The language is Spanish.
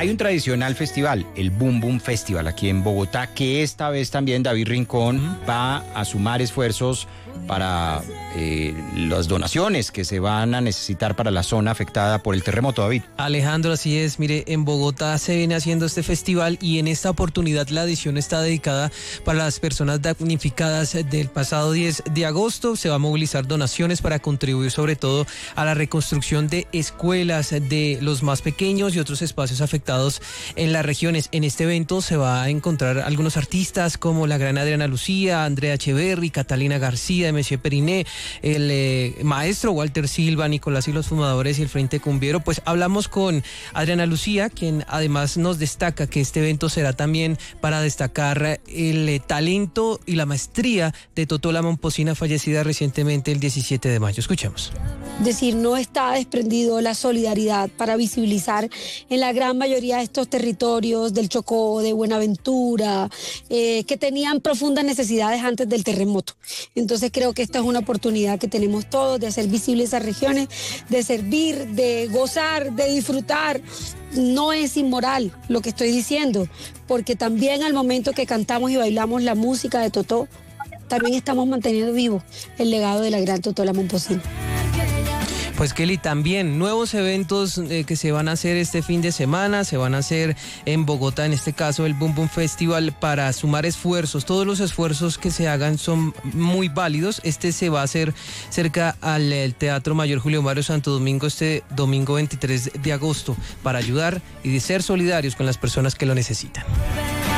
Hay un tradicional festival, el Boom Boom Festival, aquí en Bogotá, que esta vez también David Rincón va a sumar esfuerzos para las donaciones que se van a necesitar para la zona afectada por el terremoto, David. Alejandro, así es. Mire, en Bogotá se viene haciendo este festival y en esta oportunidad la edición está dedicada para las personas damnificadas del pasado 10 de agosto. Se va a movilizar donaciones para contribuir sobre todo a la reconstrucción de escuelas de los más pequeños y otros espacios afectados en las regiones. En este evento se va a encontrar algunos artistas como la gran Adriana Lucía, Andrea Echeverry, Catalina García, Monsieur Periné, el maestro Walter Silva, Nicolás y los Fumadores y el Frente Cumbiero. Pues hablamos con Adriana Lucía, quien además nos destaca que este evento será también para destacar el talento y la maestría de Totó la Momposina, fallecida recientemente el 17 de mayo. Escuchemos. Es decir, no está desprendido la solidaridad para visibilizar en la gran mayoría de estos territorios del Chocó, de Buenaventura, que tenían profundas necesidades antes del terremoto. Entonces creo que esta es una oportunidad que tenemos todos de hacer visibles esas regiones, de servir, de gozar, de disfrutar. No es inmoral lo que estoy diciendo, porque también al momento que cantamos y bailamos la música de Totó, también estamos manteniendo vivo el legado de la gran Totó la Momposina. Pues Kelly, también nuevos eventos que se van a hacer este fin de semana, se van a hacer en Bogotá, en este caso el Boom Boom Festival, para sumar esfuerzos. Todos los esfuerzos que se hagan son muy válidos. Este se va a hacer cerca al Teatro Mayor Julio Mario Santo Domingo este domingo 23 de agosto para ayudar y ser solidarios con las personas que lo necesitan.